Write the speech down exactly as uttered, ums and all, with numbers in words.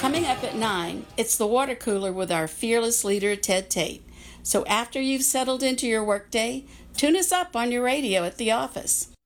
Coming up at nine, it's the water cooler with our fearless leader, Ted Tate. So after you've settled into your workday, tune us up on your radio at the office.